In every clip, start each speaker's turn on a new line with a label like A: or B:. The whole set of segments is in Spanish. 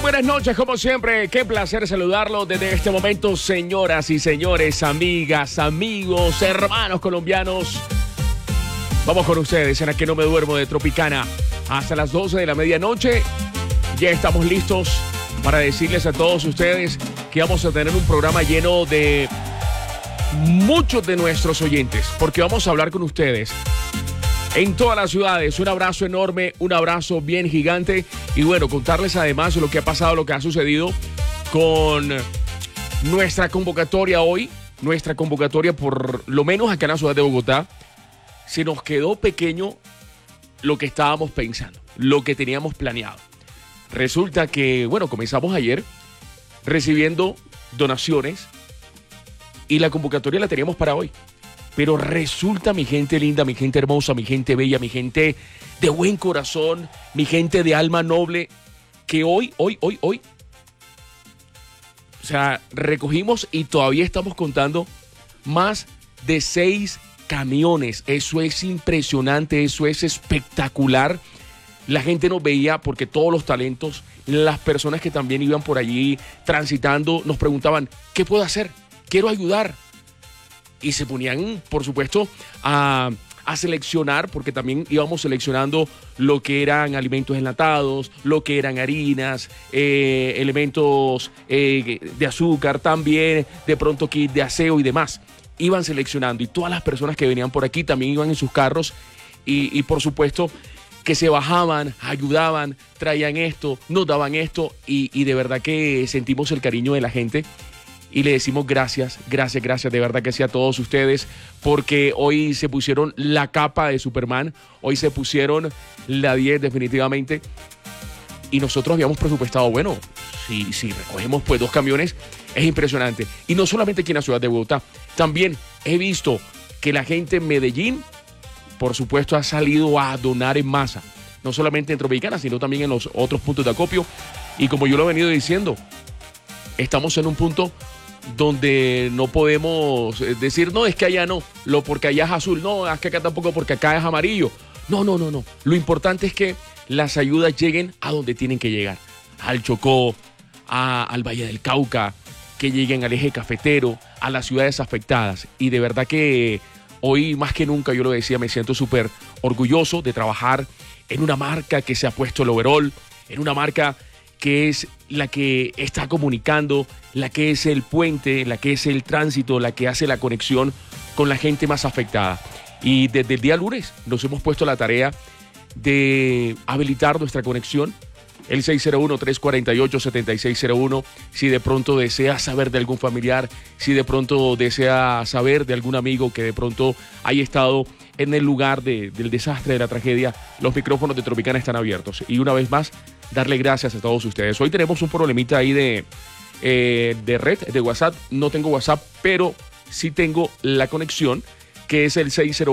A: buenas noches, como siempre. Qué placer saludarlos desde este momento, señoras y señores, amigas, amigos, hermanos colombianos. Vamos con ustedes en A Que No Me Duermo de Tropicana hasta las 12 de la medianoche. Ya estamos listos para decirles a todos ustedes que vamos a tener un programa lleno de muchos de nuestros oyentes, porque vamos a hablar con ustedes en todas las ciudades. Un abrazo enorme, un abrazo bien gigante. Y bueno, contarles además lo que ha pasado, lo que ha sucedido con nuestra convocatoria hoy. Nuestra convocatoria, por lo menos acá en la ciudad de Bogotá, se nos quedó pequeño lo que estábamos pensando, lo que teníamos planeado. Resulta que, bueno, comenzamos ayer recibiendo donaciones y la convocatoria la teníamos para hoy. Pero resulta, mi gente linda, mi gente hermosa, mi gente bella, mi gente de buen corazón, mi gente de alma noble, que hoy, o sea, recogimos y todavía estamos contando más de 6 camiones. Eso es impresionante, eso es espectacular. La gente nos veía porque todos los talentos, las personas que también iban por allí transitando, nos preguntaban, ¿qué puedo hacer? Quiero ayudar. Y se ponían, por supuesto, a seleccionar, porque también íbamos seleccionando lo que eran alimentos enlatados, lo que eran harinas, elementos de azúcar también, de pronto kit de aseo y demás. Iban seleccionando y todas las personas que venían por aquí también iban en sus carros y por supuesto que se bajaban, ayudaban, traían esto, nos daban esto y de verdad que sentimos el cariño de la gente. Y le decimos gracias, de verdad que sí a todos ustedes, porque hoy se pusieron la capa de Superman, hoy se pusieron la 10 definitivamente, y nosotros habíamos presupuestado, bueno, si recogemos pues 2 camiones, es impresionante. Y no solamente aquí en la ciudad de Bogotá, también he visto que la gente en Medellín, por supuesto, ha salido a donar en masa, no solamente en Tropicana, sino también en los otros puntos de acopio, y como yo lo he venido diciendo, estamos en un punto donde no podemos decir, no, es que allá no, porque allá es azul, no, es que acá tampoco porque acá es amarillo. No. Lo importante es que las ayudas lleguen a donde tienen que llegar, al Chocó, al Valle del Cauca, que lleguen al eje cafetero, a las ciudades afectadas. Y de verdad que hoy más que nunca, yo lo decía, me siento súper orgulloso de trabajar en una marca que se ha puesto el overall, en una marca que es la que está comunicando, la que es el puente, la que es el tránsito, la que hace la conexión con la gente más afectada. Y desde el día lunes nos hemos puesto la tarea de habilitar nuestra conexión, el 601-348-7601, si de pronto desea saber de algún familiar, si de pronto desea saber de algún amigo que de pronto haya estado en el lugar del desastre, de la tragedia, los micrófonos de Tropicana están abiertos. Y una vez más, darle gracias a todos ustedes. Hoy tenemos un problemita ahí de red, de WhatsApp. No tengo WhatsApp, pero sí tengo la conexión, que es el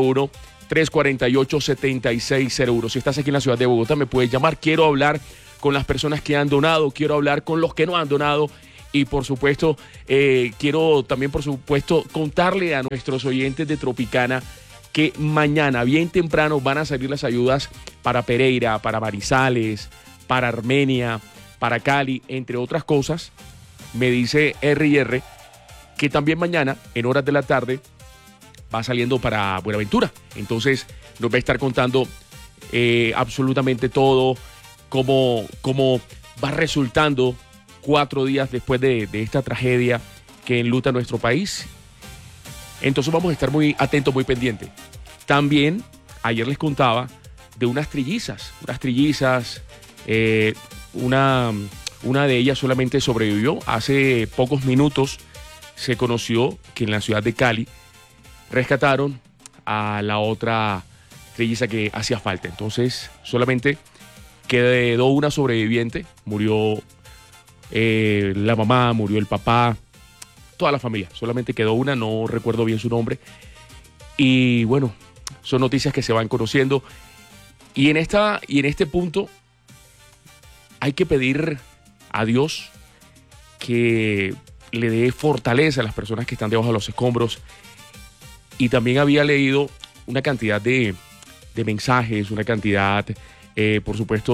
A: 601-348-7601. Si estás aquí en la ciudad de Bogotá, me puedes llamar. Quiero hablar con las personas que han donado, quiero hablar con los que no han donado y por supuesto quiero también por supuesto contarle a nuestros oyentes de Tropicana que mañana bien temprano van a salir las ayudas para Pereira, para Manizales, para Armenia, para Cali, entre otras cosas. Me dice R&R que también mañana en horas de la tarde va saliendo para Buenaventura, entonces nos va a estar contando absolutamente todo, cómo va resultando 4 días después de esta tragedia que enluta nuestro país. Entonces vamos a estar muy atentos, muy pendientes. También ayer les contaba de unas trillizas, una de ellas solamente sobrevivió. Hace pocos minutos se conoció que en la ciudad de Cali rescataron a la otra trilliza que hacía falta. Entonces solamente quedó una sobreviviente, murió la mamá, murió el papá, toda la familia, solamente quedó una, no recuerdo bien su nombre. Y bueno, son noticias que se van conociendo. Y en este punto hay que pedir a Dios que le dé fortaleza a las personas que están debajo de los escombros. Y también había leído una cantidad de mensajes, una cantidad, por supuesto,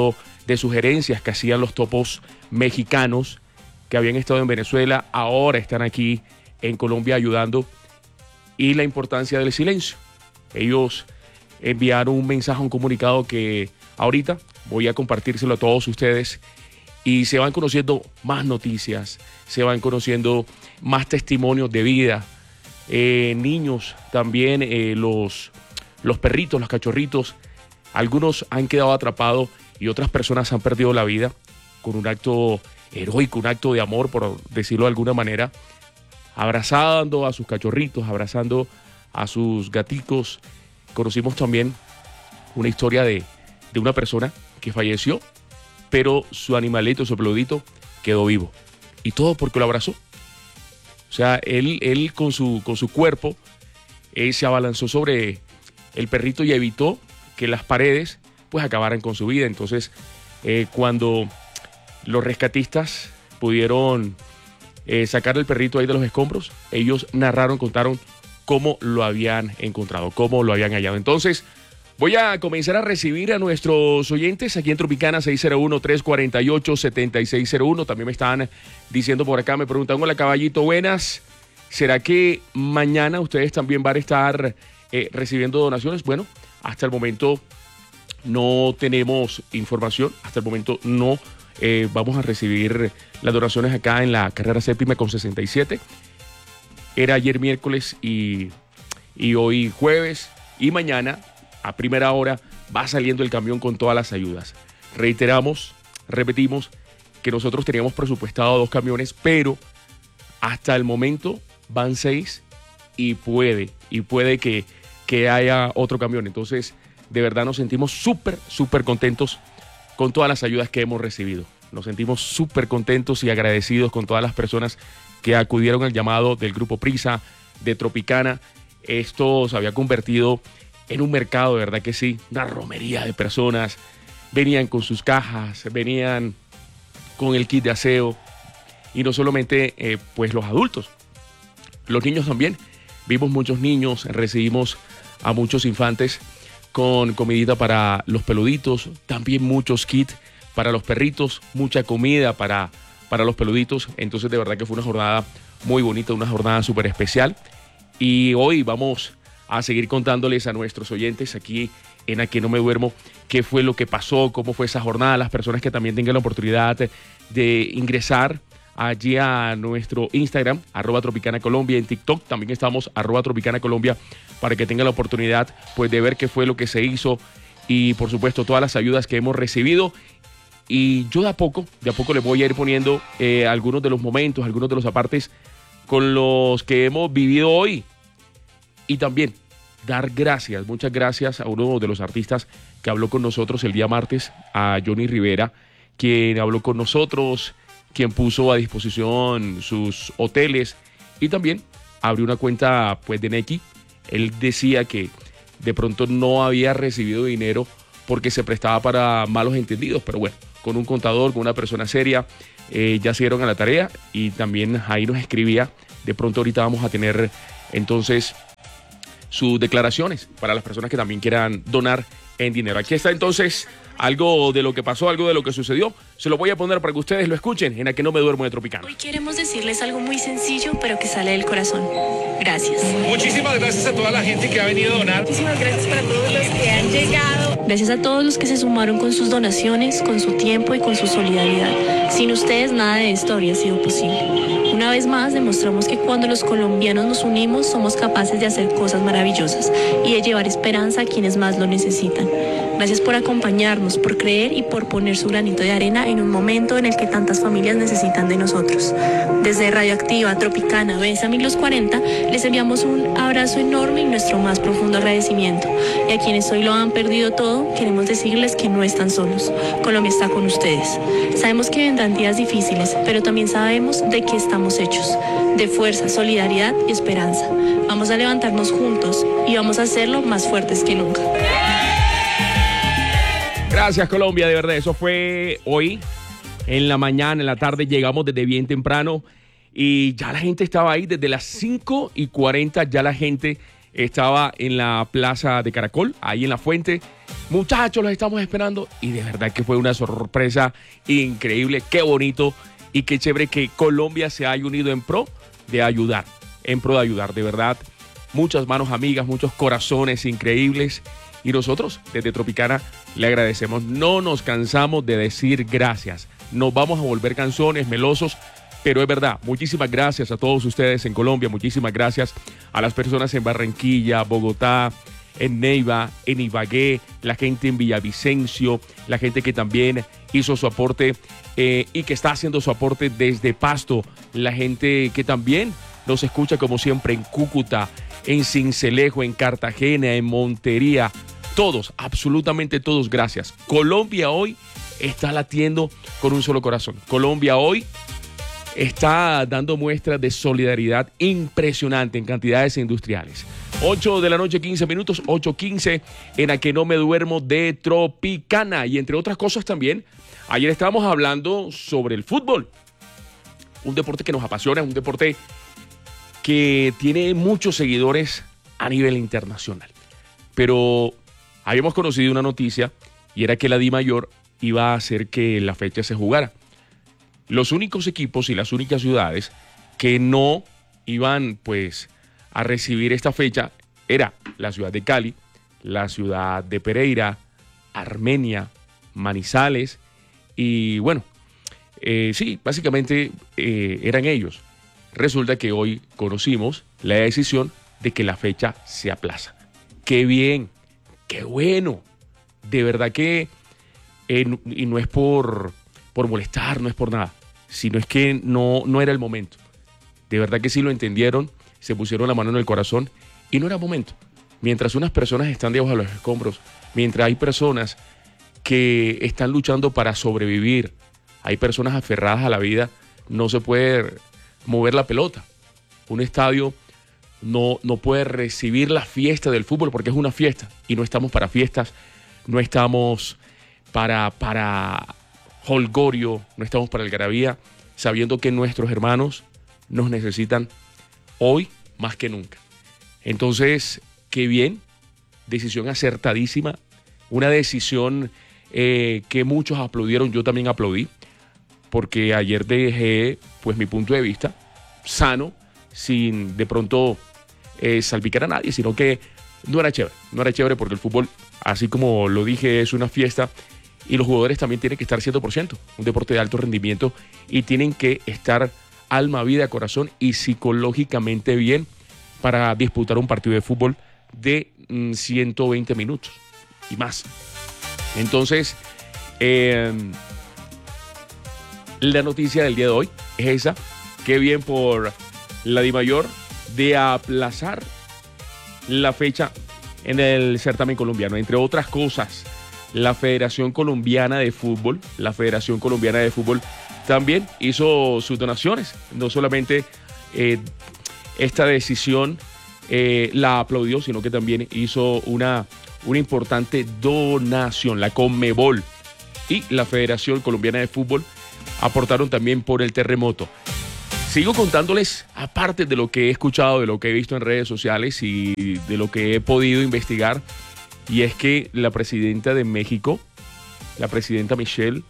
A: de sugerencias que hacían los topos mexicanos que habían estado en Venezuela, ahora están aquí en Colombia ayudando, y la importancia del silencio. Ellos enviaron un mensaje, un comunicado que ahorita voy a compartírselo a todos ustedes, y se van conociendo más noticias, se van conociendo más testimonios de vida, niños también, los perritos, los cachorritos, algunos han quedado atrapados y otras personas han perdido la vida con un acto heroico, un acto de amor, por decirlo de alguna manera, abrazando a sus cachorritos, abrazando a sus gaticos. Conocimos también una historia de una persona que falleció, pero su animalito, su peludito, quedó vivo. Y todo porque lo abrazó. O sea, él con su cuerpo, se abalanzó sobre el perrito y evitó que las paredes pues acabaran con su vida. Entonces, cuando los rescatistas pudieron sacar el perrito ahí de los escombros, ellos narraron, contaron cómo lo habían encontrado, cómo lo habían hallado. Entonces, voy a comenzar a recibir a nuestros oyentes aquí en Tropicana 601-348-7601. También me están diciendo por acá, me preguntan: hola Caballito, buenas. ¿Será que mañana ustedes también van a estar recibiendo donaciones? Bueno, hasta el momento no tenemos información. Hasta el momento no vamos a recibir las donaciones acá en la carrera séptima con 67. Era ayer miércoles y hoy jueves, y mañana a primera hora va saliendo el camión con todas las ayudas. Repetimos que nosotros teníamos presupuestado 2 camiones, pero hasta el momento van 6 y puede que haya otro camión. Entonces, de verdad nos sentimos súper contentos con todas las ayudas que hemos recibido. Nos sentimos súper contentos y agradecidos con todas las personas que acudieron al llamado del Grupo Prisa, de Tropicana. Esto se había convertido en un mercado, de verdad que sí, una romería de personas. Venían con sus cajas, venían con el kit de aseo, y no solamente pues los adultos, los niños también. Vimos muchos niños, recibimos a muchos infantes con comidita para los peluditos, también muchos kits para los perritos, mucha comida para los peluditos. Entonces, de verdad que fue una jornada muy bonita, una jornada súper especial. Y hoy vamos a seguir contándoles a nuestros oyentes aquí en A Que No Me Duermo qué fue lo que pasó, cómo fue esa jornada. Las personas que también tengan la oportunidad de ingresar allí a nuestro Instagram, @TropicanaColombia, en TikTok también estamos, @TropicanaColombia, para que tengan la oportunidad pues de ver qué fue lo que se hizo y por supuesto todas las ayudas que hemos recibido. Y yo de a poco les voy a ir poniendo algunos de los momentos, algunos de los apartes con los que hemos vivido hoy. Y también dar gracias, muchas gracias a uno de los artistas que habló con nosotros el día martes, a Johnny Rivera, quien habló con nosotros, quien puso a disposición sus hoteles y también abrió una cuenta pues de Nequi. Él decía que de pronto no había recibido dinero porque se prestaba para malos entendidos, pero bueno, con un contador, con una persona seria, ya se dieron a la tarea, y también ahí nos escribía. De pronto ahorita vamos a tener entonces sus declaraciones para las personas que también quieran donar en dinero. Aquí está entonces algo de lo que pasó, algo de lo que sucedió. Se lo voy a poner para que ustedes lo escuchen en A Que No Me Duermo de Tropicana.
B: Hoy queremos decirles algo muy sencillo, pero que sale del corazón. Gracias.
C: Muchísimas gracias a toda la gente que ha venido a donar.
B: Muchísimas gracias para todos los que han llegado. Gracias a todos los que se sumaron con sus donaciones, con su tiempo y con su solidaridad. Sin ustedes nada de esto habría sido posible. Una vez más demostramos que cuando los colombianos nos unimos somos capaces de hacer cosas maravillosas y de llevar esperanza a quienes más lo necesitan. Gracias por acompañarnos, por creer y por poner su granito de arena en un momento en el que tantas familias necesitan de nosotros. Desde Radioactiva, Tropicana, Bésame los 40, les enviamos un abrazo enorme y nuestro más profundo agradecimiento. Y a quienes hoy lo han perdido todo, queremos decirles que no están solos. Colombia está con ustedes. Sabemos que vendrán días difíciles, pero también sabemos de qué estamos hechos. De fuerza, solidaridad y esperanza. Vamos a levantarnos juntos y vamos a hacerlo más fuertes que nunca.
A: Gracias, Colombia, de verdad. Eso fue hoy, en la mañana, en la tarde. Llegamos desde bien temprano y ya la gente estaba ahí. Desde las 5:40 ya la gente estaba en la Plaza de Caracol, ahí en La Fuente. Muchachos, los estamos esperando y de verdad que fue una sorpresa increíble. Qué bonito y qué chévere que Colombia se haya unido en pro de ayudar, de verdad. Muchas manos amigas, muchos corazones increíbles y nosotros desde Tropicana le agradecemos. No nos cansamos de decir gracias. Nos vamos a volver canzones, melosos, pero es verdad. Muchísimas gracias a todos ustedes en Colombia, muchísimas gracias a las personas en Barranquilla, Bogotá, en Neiva, en Ibagué, la gente en Villavicencio, la gente que también hizo su aporte y que está haciendo su aporte desde Pasto, la gente que también nos escucha como siempre en Cúcuta, en Sincelejo, en Cartagena, en Montería. Todos, absolutamente todos, gracias. Colombia hoy está latiendo con un solo corazón. Colombia hoy está dando muestras de solidaridad impresionante en cantidades industriales. 8 de la noche, 15 minutos, 8:15 en A Que No Me Duermo de Tropicana. Y entre otras cosas también, ayer estábamos hablando sobre el fútbol. Un deporte que nos apasiona, un deporte que tiene muchos seguidores a nivel internacional. Pero habíamos conocido una noticia y era que la DIMAYOR iba a hacer que la fecha se jugara. Los únicos equipos y las únicas ciudades que no iban pues a recibir esta fecha era la ciudad de Cali, la ciudad de Pereira, Armenia, Manizales y bueno, sí, básicamente eran ellos. Resulta que hoy conocimos la decisión de que la fecha se aplaza. ¡Qué bien! ¡Qué bueno! De verdad que, y no es por molestar, no es por nada, sino es que no era el momento. De verdad que sí lo entendieron, se pusieron la mano en el corazón y no era momento. Mientras unas personas están debajo de los escombros, mientras hay personas que están luchando para sobrevivir, hay personas aferradas a la vida, no se puede mover la pelota. Un estadio no puede recibir la fiesta del fútbol porque es una fiesta y no estamos para fiestas, no estamos para holgorio, no estamos para algarabía, sabiendo que nuestros hermanos nos necesitan hoy más que nunca. Entonces, qué bien, decisión acertadísima, una decisión que muchos aplaudieron, yo también aplaudí, porque ayer dejé pues mi punto de vista sano, sin de pronto salpicar a nadie, sino que no era chévere porque el fútbol, así como lo dije, es una fiesta y los jugadores también tienen que estar 100%, un deporte de alto rendimiento y tienen que estar alma, vida, corazón y psicológicamente bien para disputar un partido de fútbol de 120 minutos y más. Entonces, la noticia del día de hoy es esa. Qué bien por la DIMAYOR de aplazar la fecha en el certamen colombiano. Entre otras cosas, la Federación Colombiana de Fútbol también hizo sus donaciones. No solamente esta decisión la aplaudió, sino que también hizo una importante donación. La Conmebol y la Federación Colombiana de Fútbol aportaron también por el terremoto. Sigo contándoles, aparte de lo que he escuchado, de lo que he visto en redes sociales y de lo que he podido investigar, y es que la presidenta de México, la presidenta Michelle,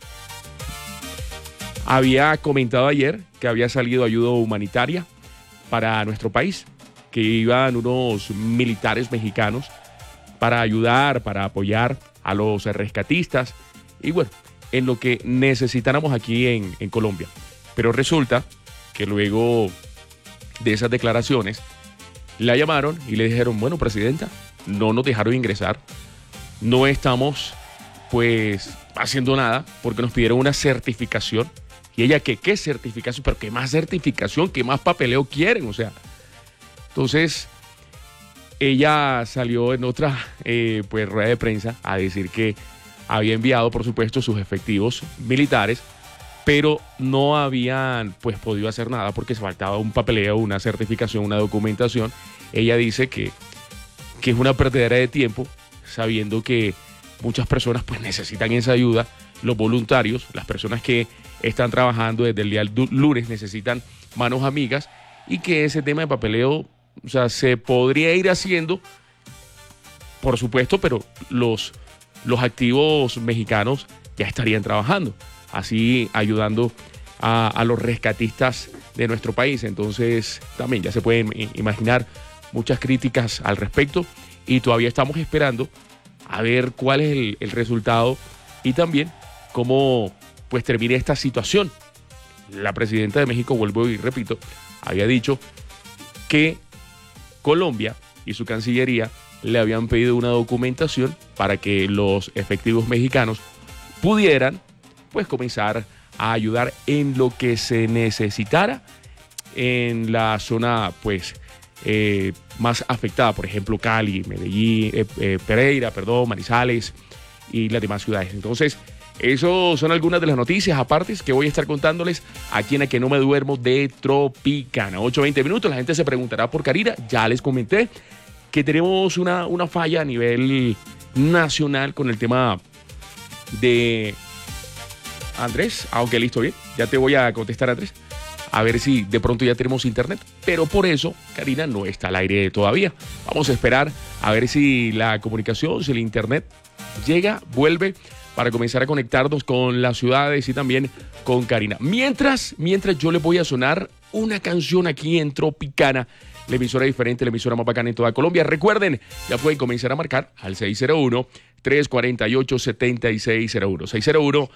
A: había comentado ayer que había salido ayuda humanitaria para nuestro país, que iban unos militares mexicanos para ayudar, para apoyar a los rescatistas y bueno, en lo que necesitáramos aquí en Colombia. Pero resulta que luego de esas declaraciones la llamaron y le dijeron, bueno, presidenta, no nos dejaron ingresar, no estamos pues haciendo nada porque nos pidieron una certificación. Y ella, ¿qué certificación? Pero ¿qué más certificación? ¿Qué más papeleo quieren? O sea, entonces ella salió en otra pues rueda de prensa a decir que había enviado, por supuesto, sus efectivos militares, pero no habían pues podido hacer nada porque se faltaba un papeleo, una certificación, una documentación. Ella dice que es una perdedera de tiempo, sabiendo que muchas personas pues necesitan esa ayuda, los voluntarios, las personas que están trabajando desde el día lunes necesitan manos amigas y que ese tema de papeleo O sea, se podría ir haciendo, por supuesto, pero los activos mexicanos ya estarían trabajando, así ayudando a los rescatistas de nuestro país. Entonces, también ya se pueden imaginar muchas críticas al respecto y todavía estamos esperando a ver cuál es el resultado y también cómo pues termine esta situación. La presidenta de México, vuelvo y repito, había dicho que Colombia y su Cancillería le habían pedido una documentación para que los efectivos mexicanos pudieran pues comenzar a ayudar en lo que se necesitara en la zona pues más afectada, por ejemplo Cali, Medellín, Pereira, Manizales y las demás ciudades. Entonces, esos son algunas de las noticias aparte que voy a estar contándoles aquí en A Que No Me Duermo de Tropicana. 8:20 minutos, la gente se preguntará por Karina. Ya les comenté que tenemos una falla a nivel nacional con el tema de Andrés. Aunque listo, bien, ya te voy a contestar, Andrés. A ver si de pronto ya tenemos internet. Pero por eso, Karina no está al aire todavía. Vamos a esperar a ver si la comunicación, si el internet llega, vuelve, para comenzar a conectarnos con las ciudades y también con Karina. Mientras yo les voy a sonar una canción aquí en Tropicana, la emisora diferente, la emisora más bacana en toda Colombia. Recuerden, ya pueden comenzar a marcar al 601-348-7601.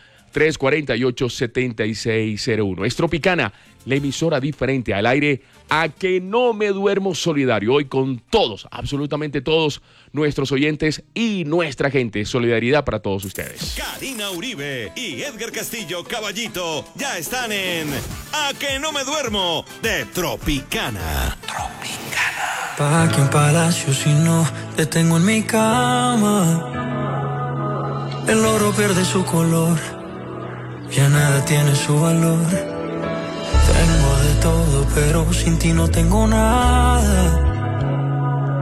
A: 601-348-7601. Es Tropicana, la emisora diferente al aire, A Que No Me Duermo solidario. Hoy con todos, absolutamente todos nuestros oyentes y nuestra gente. Solidaridad para todos ustedes.
D: Karina Uribe y Edgar Castillo Caballito ya están en A Que No Me Duermo de Tropicana. Tropicana.
E: Pa' que un palacio si no te tengo en mi cama. El oro pierde su color, ya nada tiene su valor. Tengo de todo, pero sin ti no tengo nada.